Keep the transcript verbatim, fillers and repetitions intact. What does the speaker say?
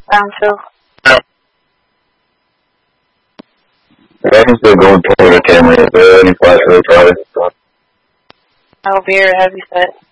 Round two. I can still go toward the camera. Is there any flash really, Charlie? No beer, heavy set.